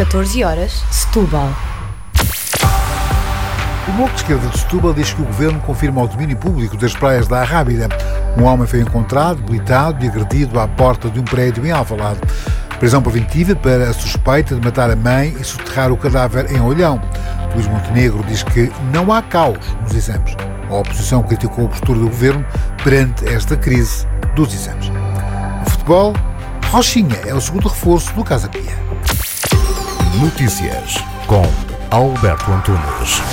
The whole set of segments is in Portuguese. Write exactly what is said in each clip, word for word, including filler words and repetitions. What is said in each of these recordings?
catorze horas, Setúbal. O Bloco de Esquerda de Setúbal diz que o Governo confirma o domínio público das praias da Arrábida. Um homem foi encontrado, debilitado e agredido à porta de um prédio em Alvalade. Prisão preventiva para a suspeita de matar a mãe e soterrar o cadáver em Olhão. Luís Montenegro diz que não há caos nos exames. A oposição criticou a postura do Governo perante esta crise dos exames. No futebol, Rochinha é o segundo reforço do Casa Pia. Notícias com Alberto Antunes.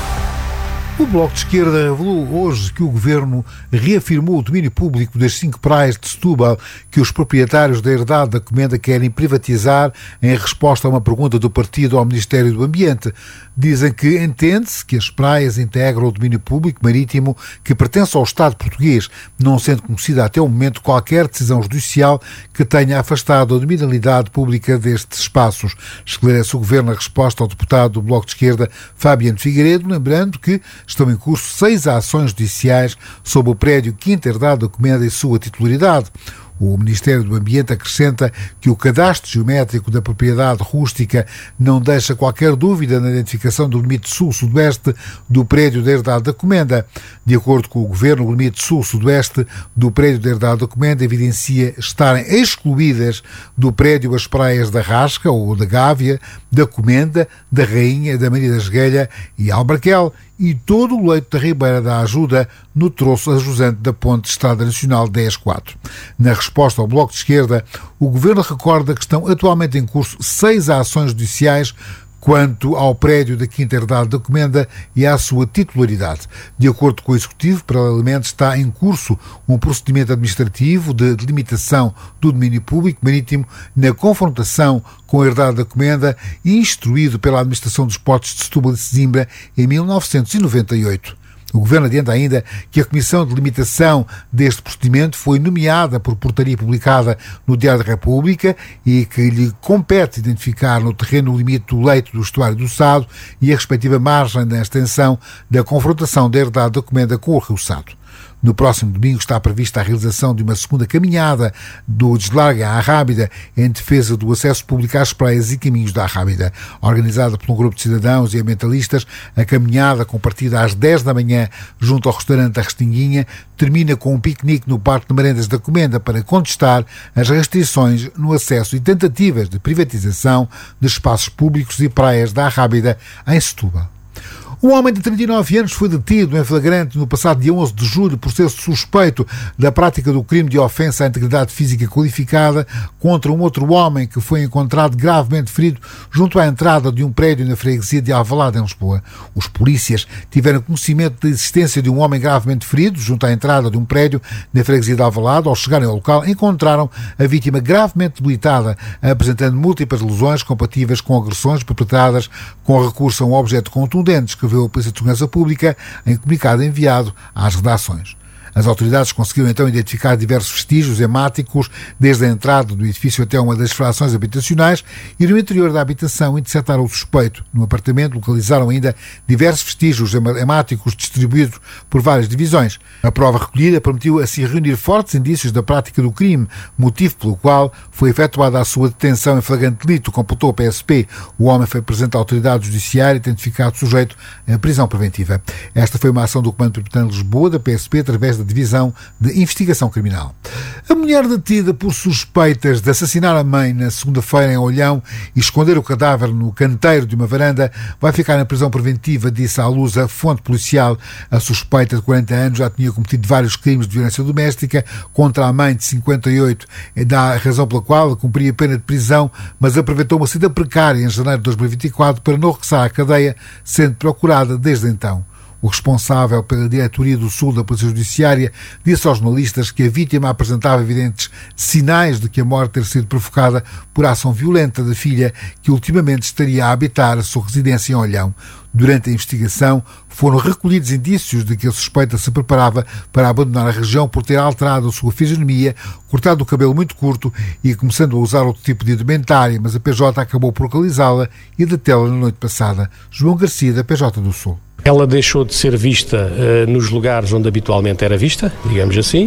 O Bloco de Esquerda revelou hoje que o Governo reafirmou o domínio público das cinco praias de Setúbal que os proprietários da herdade da Comenda querem privatizar em resposta a uma pergunta do partido ao Ministério do Ambiente. Dizem que entende-se que as praias integram o domínio público marítimo que pertence ao Estado português, não sendo conhecida até o momento qualquer decisão judicial que tenha afastado a dominalidade pública destes espaços. Esclarece o Governo a resposta ao deputado do Bloco de Esquerda, Fabiano Figueiredo, lembrando que estão em curso seis ações judiciais sobre o prédio Quinta Herdade da Comenda e sua titularidade. O Ministério do Ambiente acrescenta que o cadastro geométrico da propriedade rústica não deixa qualquer dúvida na identificação do limite sul-sudoeste do prédio da Herdade da Comenda. De acordo com o Governo, o limite sul-sudoeste do prédio da Herdade da Comenda evidencia estarem excluídas do prédio as praias da Rasca ou da Gávea, da Comenda, da Rainha, da Maria da Esguelha e Albarquel, e todo o leito da Ribeira da Ajuda no troço ajusante da ponte de Estrada Nacional dez quatro. Na resposta ao Bloco de Esquerda, o Governo recorda que estão atualmente em curso seis ações judiciais quanto ao prédio da Quinta Herdade da Comenda e à sua titularidade. De acordo com o Executivo, paralelamente está em curso um procedimento administrativo de delimitação do domínio público marítimo na confrontação com a Herdade da Comenda, instruído pela Administração dos Portos de Setúbal e Sesimbra em mil novecentos e noventa e oito. O Governo adianta ainda que a Comissão de Limitação deste procedimento foi nomeada por portaria publicada no Diário da República e que lhe compete identificar no terreno o limite do leito do estuário do Sado e a respectiva margem da extensão da confrontação da Herdade da Comenda com o Rio Sado. No próximo domingo está prevista a realização de uma segunda caminhada do Deslarga à Arrábida em defesa do acesso público às praias e caminhos da Arrábida. Organizada por um grupo de cidadãos e ambientalistas, a caminhada, com partida às dez da manhã junto ao restaurante da Restinguinha, termina com um piquenique no Parque de Merendas da Comenda para contestar as restrições no acesso e tentativas de privatização de espaços públicos e praias da Arrábida em Setúbal. Um homem de trinta e nove anos foi detido em flagrante no passado dia onze de julho por ser suspeito da prática do crime de ofensa à integridade física qualificada contra um outro homem que foi encontrado gravemente ferido junto à entrada de um prédio na freguesia de Alvalade, em Lisboa. Os polícias tiveram conhecimento da existência de um homem gravemente ferido junto à entrada de um prédio na freguesia de Alvalade. Ao chegarem ao local, encontraram a vítima gravemente debilitada, apresentando múltiplas lesões compatíveis com agressões perpetradas com recurso a um objeto contundente, escreveu a Polícia de Segurança Pública em comunicado enviado às redações. As autoridades conseguiram então identificar diversos vestígios hemáticos desde a entrada do edifício até uma das frações habitacionais e no interior da habitação interceptaram o suspeito. No apartamento localizaram ainda diversos vestígios hemáticos distribuídos por várias divisões. A prova recolhida permitiu assim reunir fortes indícios da prática do crime, motivo pelo qual foi efetuada a sua detenção em flagrante delito, computou a P S P. O homem foi presente à autoridade judiciária e identificado sujeito à prisão preventiva. Esta foi uma ação do Comando Metropolitano de Lisboa, da P S P, através da Divisão de Investigação Criminal. A mulher detida por suspeitas de assassinar a mãe na segunda-feira em Olhão e esconder o cadáver no canteiro de uma varanda vai ficar na prisão preventiva, disse à luz a fonte policial. A suspeita de quarenta anos já tinha cometido vários crimes de violência doméstica contra a mãe de cinquenta e oito, da razão pela qual cumpria pena de prisão, mas aproveitou uma saída precária em janeiro de dois mil e vinte e quatro para não regressar à cadeia, sendo procurada desde então. O responsável pela diretoria do Sul da Polícia Judiciária disse aos jornalistas que a vítima apresentava evidentes sinais de que a morte ter sido provocada por ação violenta da filha, que ultimamente estaria a habitar a sua residência em Olhão. Durante a investigação, foram recolhidos indícios de que a suspeita se preparava para abandonar a região por ter alterado a sua fisionomia, cortado o cabelo muito curto e começando a usar outro tipo de indumentária, mas a P J acabou por localizá-la e detê-la na noite passada. João Garcia, da P J do Sul. Ela deixou de ser vista uh, nos lugares onde habitualmente era vista, digamos assim,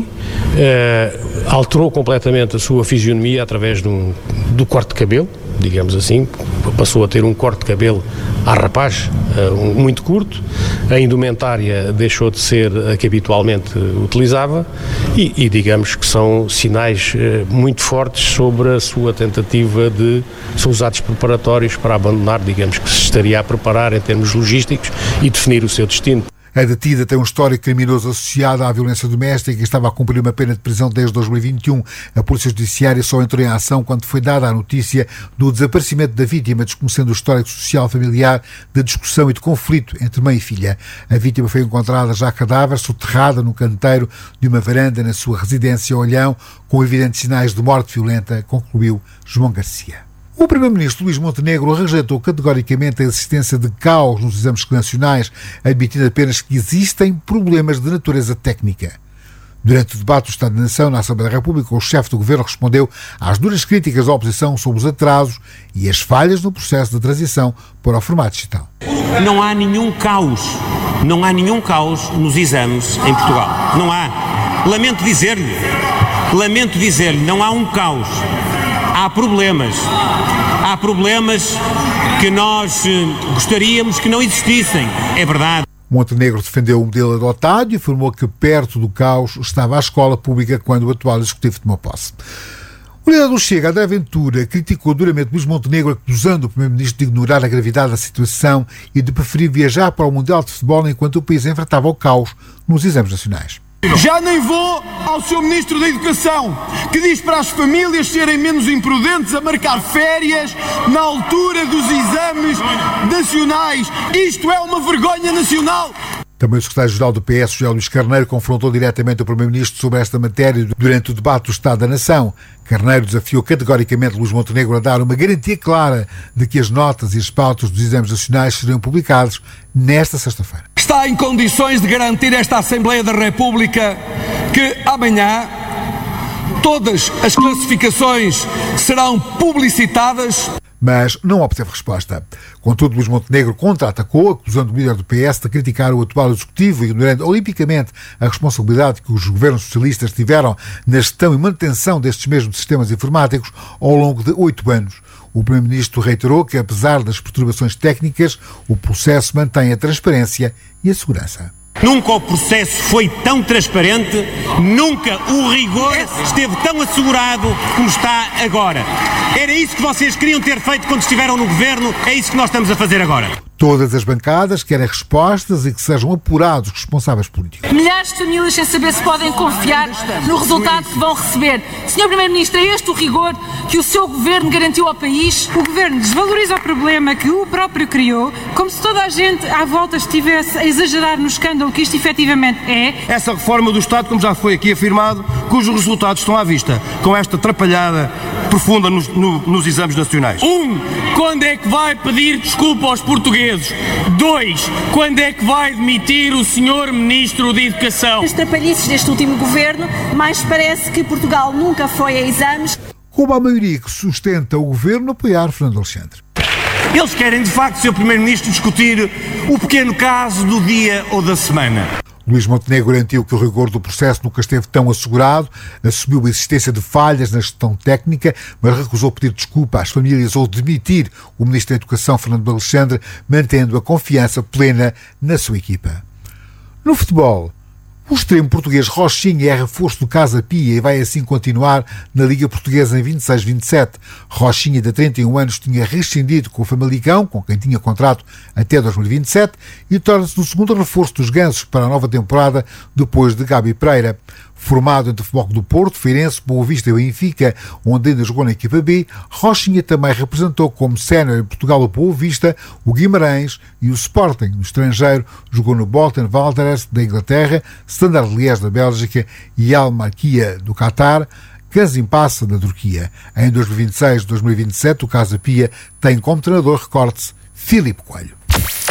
uh, alterou completamente a sua fisionomia através de um, do corte de cabelo, digamos assim, passou a ter um corte de cabelo à rapaz, muito curto, a indumentária deixou de ser a que habitualmente utilizava e, e digamos que são sinais muito fortes sobre a sua tentativa de, são os atos preparatórios para abandonar, digamos que se estaria a preparar em termos logísticos e definir o seu destino. A detida tem um histórico criminoso associado à violência doméstica e estava a cumprir uma pena de prisão desde dois mil e vinte e um. A Polícia Judiciária só entrou em ação quando foi dada a notícia do desaparecimento da vítima, desconhecendo o histórico social familiar de discussão e de conflito entre mãe e filha. A vítima foi encontrada já cadáver, soterrada no canteiro de uma varanda na sua residência Olhão, com evidentes sinais de morte violenta, concluiu João Garcia. O primeiro-ministro Luís Montenegro rejeitou categoricamente a existência de caos nos exames nacionais, admitindo apenas que existem problemas de natureza técnica. Durante o debate do Estado da Nação na Assembleia da República, o chefe do governo respondeu às duras críticas da oposição sobre os atrasos e as falhas no processo de transição para o formato digital. Não há nenhum caos, não há nenhum caos nos exames em Portugal. Não há. Lamento dizer-lhe, lamento dizer-lhe, não há um caos. Há problemas, há problemas que nós gostaríamos que não existissem, é verdade. Montenegro defendeu o modelo adotado e afirmou que perto do caos estava a escola pública quando o atual executivo tomou posse. O líder do Chega, André Ventura, criticou duramente Luís Montenegro, acusando o primeiro-ministro de ignorar a gravidade da situação e de preferir viajar para o Mundial de Futebol enquanto o país enfrentava o caos nos exames nacionais. Já nem vou ao seu Ministro da Educação, que diz para as famílias serem menos imprudentes a marcar férias na altura dos exames nacionais. Isto é uma vergonha nacional. Também o secretário-geral do P S, José Luís Carneiro, confrontou diretamente o primeiro-ministro sobre esta matéria durante o debate do Estado da Nação. Carneiro desafiou categoricamente Luís Montenegro a dar uma garantia clara de que as notas e as pautas dos exames nacionais seriam publicados nesta sexta-feira. Está em condições de garantir esta Assembleia da República que amanhã todas as classificações serão publicitadas? Mas não obteve resposta. Contudo, Luís Montenegro contra-atacou, acusando o líder do P S de criticar o atual executivo e ignorando olimpicamente a responsabilidade que os governos socialistas tiveram na gestão e manutenção destes mesmos sistemas informáticos ao longo de oito anos. O primeiro-ministro reiterou que, apesar das perturbações técnicas, o processo mantém a transparência e a segurança. Nunca o processo foi tão transparente, nunca o rigor esteve tão assegurado como está agora. Era isso que vocês queriam ter feito quando estiveram no governo, é isso que nós estamos a fazer agora. Todas as bancadas querem respostas e que sejam apurados os responsáveis políticos. Milhares de famílias sem saber se podem confiar no resultado que vão receber. senhor Primeiro-Ministro, é este o rigor que o seu governo garantiu ao país? O governo desvaloriza o problema que o próprio criou, como se toda a gente à volta estivesse a exagerar no escândalo que isto efetivamente é. Essa reforma do Estado, como já foi aqui afirmado, cujos resultados estão à vista, com esta atrapalhada profunda nos, no, nos exames nacionais. Um, quando é que vai pedir desculpa aos portugueses? Dois, quando é que vai demitir o senhor Ministro da Educação? As trapalhices deste último governo, mais parece que Portugal nunca foi a exames. Como a maioria que sustenta o governo apoiar Fernando Alexandre. Eles querem, de facto, senhor Primeiro-Ministro, discutir o pequeno caso do dia ou da semana. Luís Montenegro garantiu que o rigor do processo nunca esteve tão assegurado, assumiu a existência de falhas na gestão técnica, mas recusou pedir desculpa às famílias ou demitir o Ministro da Educação, Fernando Alexandre, mantendo a confiança plena na sua equipa. No futebol, o extremo português Rochinha é reforço do Casa Pia e vai assim continuar na Liga Portuguesa em vinte e seis vinte e sete. Rochinha, de trinta e um anos, tinha rescindido com o Famalicão, com quem tinha contrato até dois mil e vinte e sete, e torna-se no segundo reforço dos Gansos para a nova temporada, depois de Gabi Pereira. Formado entre o Futebol do Porto, Feirense, Boa Vista e Benfica, onde ainda jogou na equipa B, Rochinha também representou como sénior em Portugal o Boa Vista, o Guimarães e o Sporting. No estrangeiro, jogou no Bolton Wanderers da Inglaterra, Standard Liège da Bélgica e Al Marquia do Qatar, Gaziantep da Turquia. Em dois mil e vinte e seis dois mil e vinte e sete, o Casa Pia tem como treinador, recorde-se, Filipe Coelho.